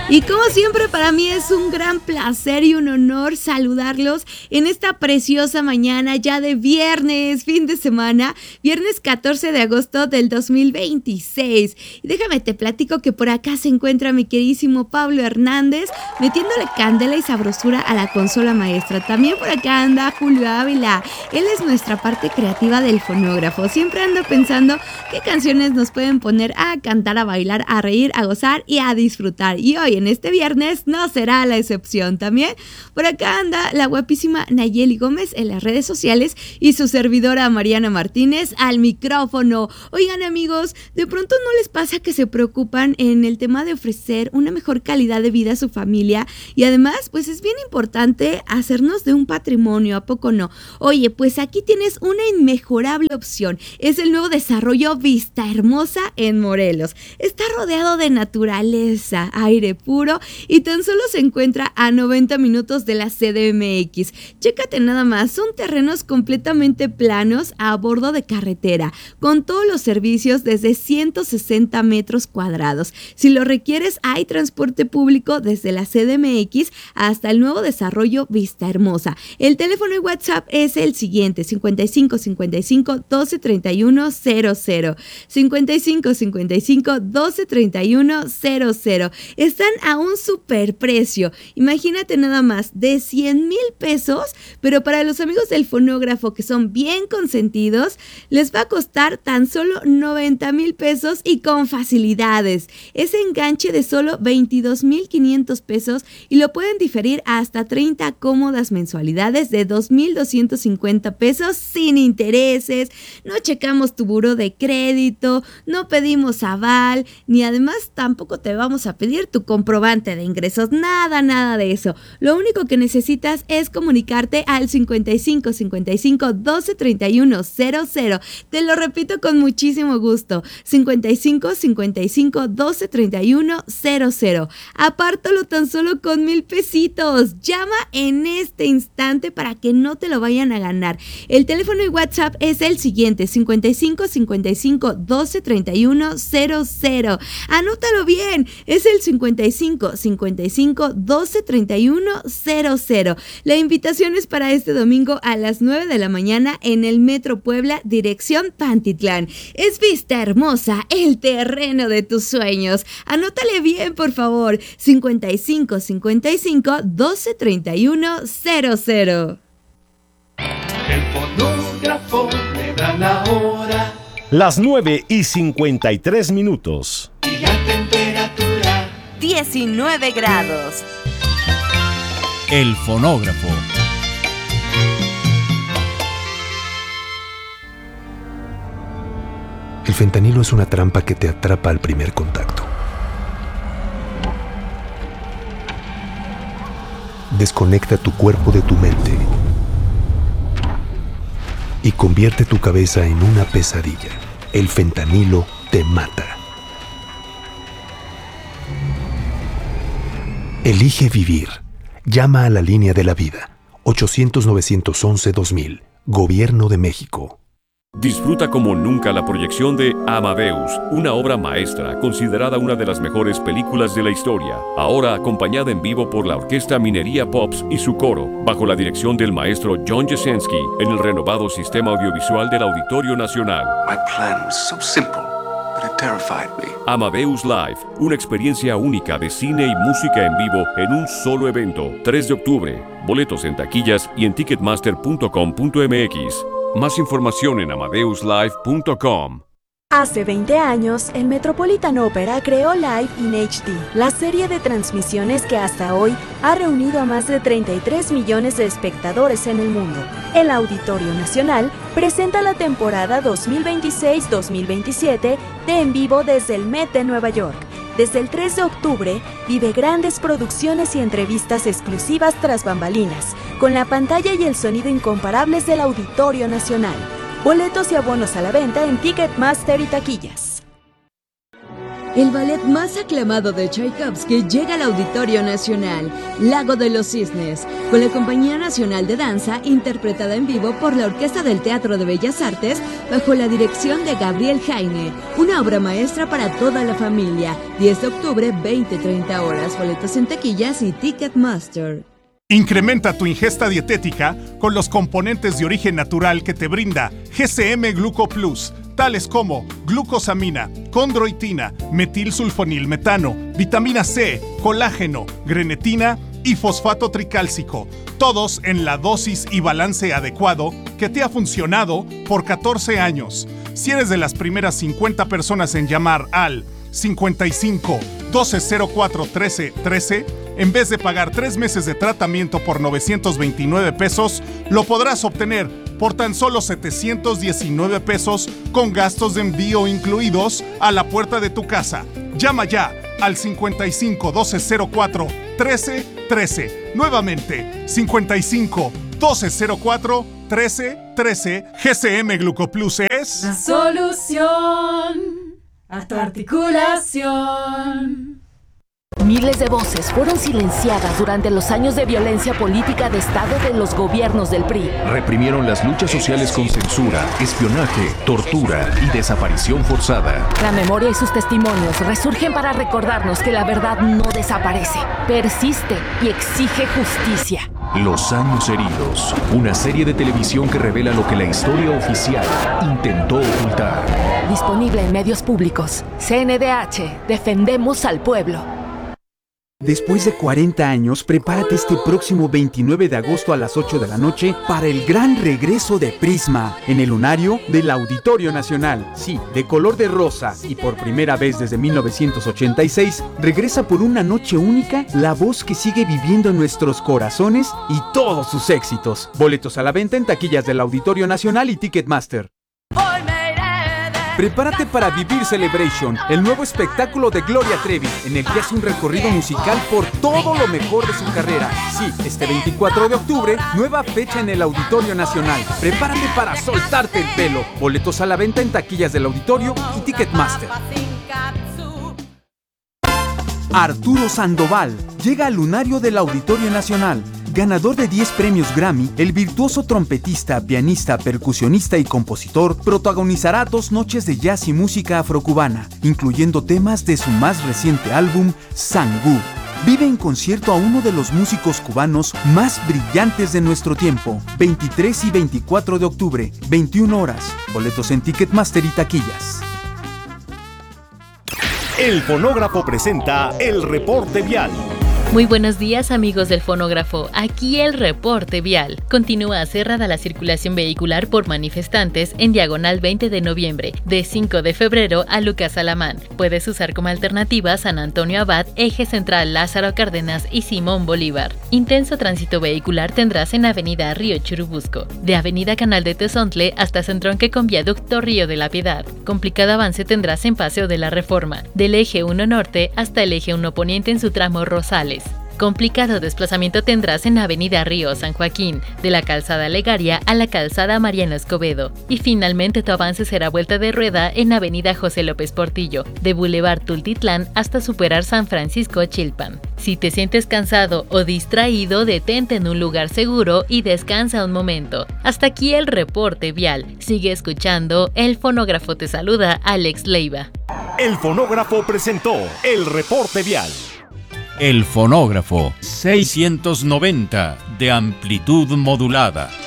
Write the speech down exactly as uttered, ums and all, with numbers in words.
Y como siempre, para mí es un gran placer y un honor saludarlos en esta preciosa mañana ya de viernes, fin de semana, viernes catorce de agosto del dos mil veintiséis. Y déjame te platico que por acá se encuentra mi queridísimo Pablo Hernández metiéndole candela y sabrosura a la consola maestra. También por acá anda Julio Ávila, él es nuestra parte creativa del fonógrafo. Siempre ando pensando qué canciones nos pueden poner a cantar, a bailar, a reír, a gozar y a disfrutar. Y hoy en este viernes no será la excepción. También por acá anda la guapísima Nayeli Gómez en las redes sociales y su servidora Mariana Martínez al micrófono. Oigan amigos, de pronto no les pasa que se preocupan en el tema de ofrecer una mejor calidad de vida a su familia y además pues es bien importante hacernos de un patrimonio, ¿a poco no? Oye, pues aquí tienes una inmejorable opción. Es el nuevo desarrollo Vista Hermosa en Morelos. Está rodeado de naturaleza, aire puro y tan solo se encuentra a noventa minutos de la C D M X. Chécate nada más, son terrenos completamente planos a bordo de carretera, con todos los servicios desde ciento sesenta metros cuadrados. Si lo requieres, hay transporte público desde la C D M X hasta el nuevo desarrollo Vista Hermosa. El teléfono y WhatsApp es el siguiente: cincuenta y cinco cincuenta y cinco doce treinta y uno cero cero. cincuenta y cinco cincuenta y cinco doce treinta y uno cero cero. Están a un super precio. Imagínate nada más, de cien mil pesos, pero para los amigos del fonógrafo que son bien consentidos, les va a costar tan solo noventa mil pesos y con facilidades. Ese enganche de solo veintidós mil quinientos pesos y lo pueden diferir hasta treinta cómodas mensualidades de dos mil doscientos cincuenta pesos sin intereses. No checamos tu buró de crédito, no pedimos aval, ni además tampoco te vamos a pedir tu comprobante de ingresos, nada, nada de eso. Lo único que necesitas es comunicarte al cincuenta y cinco cincuenta y cinco doce treinta y uno cero cero. Te lo repito con muchísimo gusto, cincuenta y cinco cincuenta y cinco doce treinta y uno cero cero. Apártalo tan solo con mil pesitos. Llama en este instante para que no te lo vayan a ganar. El teléfono y WhatsApp es el siguiente: cincuenta y cinco cincuenta y cinco doce treinta y uno cero cero. Anótalo bien, es el cincuenta y cinco cincuenta y cinco doce treinta y uno cero cero. La invitación es para este domingo a las nueve de la mañana en el Metro Puebla, dirección Pantitlán. Es Vista Hermosa, el terreno de tus sueños. Anótale bien, por favor, cincuenta y cinco cincuenta y cinco doce treinta y uno cero cero. El fonógrafo me da la hora. Las nueve y cincuenta y tres minutos. Y la temperatura diecinueve grados. El fonógrafo. El fentanilo es una trampa que te atrapa al primer contacto. Desconecta tu cuerpo de tu mente y convierte tu cabeza en una pesadilla. El fentanilo te mata. Elige vivir. Llama a la línea de la vida. ochocientos novecientos once dos mil. Gobierno de México. Disfruta como nunca la proyección de Amadeus, una obra maestra considerada una de las mejores películas de la historia, ahora acompañada en vivo por la Orquesta Minería Pops y su coro, bajo la dirección del maestro John Jasenski, en el renovado sistema audiovisual del Auditorio Nacional. My plan was so simple, but it terrified me. Amadeus Live, una experiencia única de cine y música en vivo en un solo evento, tres de octubre. Boletos en taquillas y en ticketmaster punto com punto m x. Más información en amadeus live punto com. Hace veinte años, el Metropolitan Opera creó Live in H D, la serie de transmisiones que hasta hoy ha reunido a más de treinta y tres millones de espectadores en el mundo. El Auditorio Nacional presenta la temporada dos mil veintiséis dos mil veintisiete de En Vivo desde el Met de Nueva York. Desde el tres de octubre, vive grandes producciones y entrevistas exclusivas tras bambalinas, con la pantalla y el sonido incomparables del Auditorio Nacional. Boletos y abonos a la venta en Ticketmaster y taquillas. El ballet más aclamado de Tchaikovsky llega al Auditorio Nacional, Lago de los Cisnes, con la Compañía Nacional de Danza, interpretada en vivo por la Orquesta del Teatro de Bellas Artes, bajo la dirección de Gabriel Jaime. Una obra maestra para toda la familia. diez de octubre, veinte treinta horas. Boletos en taquillas y Ticketmaster. Incrementa tu ingesta dietética con los componentes de origen natural que te brinda G C M Gluco Plus, tales como glucosamina, condroitina, metilsulfonilmetano, vitamina C, colágeno, grenetina y fosfato tricálcico, todos en la dosis y balance adecuado que te ha funcionado por catorce años. Si eres de las primeras cincuenta personas en llamar al cincuenta y cinco, doce cero cuatro, trece trece, en vez de pagar tres meses de tratamiento por novecientos veintinueve pesos, lo podrás obtener por tan solo setecientos diecinueve pesos con gastos de envío incluidos a la puerta de tu casa. Llama ya al cincuenta y cinco, doce cero cuatro, trece trece. Nuevamente, cincuenta y cinco, doce cero cuatro, trece trece. G C M Glucoplus es la solución a tu articulación. Miles de voces fueron silenciadas durante los años de violencia política de Estado de los gobiernos del P R I. Reprimieron las luchas sociales con censura, espionaje, tortura y desaparición forzada. La memoria y sus testimonios resurgen para recordarnos que la verdad no desaparece, persiste y exige justicia. Los años heridos, una serie de televisión que revela lo que la historia oficial intentó ocultar. Disponible en medios públicos. C N D H, defendemos al pueblo. Después de cuarenta años, prepárate este próximo veintinueve de agosto a las ocho de la noche para el gran regreso de Prisma en el lunario del Auditorio Nacional. Sí, de color de rosa y por primera vez desde mil novecientos ochenta y seis, regresa por una noche única la voz que sigue viviendo en nuestros corazones y todos sus éxitos. Boletos a la venta en taquillas del Auditorio Nacional y Ticketmaster. Prepárate para vivir Celebration, el nuevo espectáculo de Gloria Trevi, en el que hace un recorrido musical por todo lo mejor de su carrera. Sí, este veinticuatro de octubre, nueva fecha en el Auditorio Nacional. Prepárate para soltarte el pelo. Boletos a la venta en taquillas del Auditorio y Ticketmaster. Arturo Sandoval llega al lunario del Auditorio Nacional. Ganador de diez premios Grammy, el virtuoso trompetista, pianista, percusionista y compositor protagonizará dos noches de jazz y música afrocubana, incluyendo temas de su más reciente álbum, Sangú. Vive en concierto a uno de los músicos cubanos más brillantes de nuestro tiempo. veintitrés y veinticuatro de octubre, veintiuna horas. Boletos en Ticketmaster y taquillas. El Fonógrafo presenta el reporte vial. Muy buenos días, amigos del Fonógrafo, aquí el reporte vial. Continúa cerrada la circulación vehicular por manifestantes en diagonal veinte de noviembre, de cinco de febrero a Lucas Alamán. Puedes usar como alternativa San Antonio Abad, Eje Central Lázaro Cárdenas y Simón Bolívar. Intenso tránsito vehicular tendrás en Avenida Río Churubusco, de Avenida Canal de Tezontle hasta Centronque con Viaducto Río de la Piedad. Complicado avance tendrás en Paseo de la Reforma, del Eje uno Norte hasta el Eje uno Poniente en su tramo Rosales. Complicado desplazamiento tendrás en Avenida Río San Joaquín, de la Calzada Legaria a la Calzada Mariano Escobedo. Y finalmente tu avance será vuelta de rueda en Avenida José López Portillo, de Boulevard Tultitlán hasta superar San Francisco Chilpan. Si te sientes cansado o distraído, detente en un lugar seguro y descansa un momento. Hasta aquí el reporte vial. Sigue escuchando, el Fonógrafo te saluda, Alex Leiva. El Fonógrafo presentó el reporte vial. El Fonógrafo seiscientos noventa de amplitud modulada.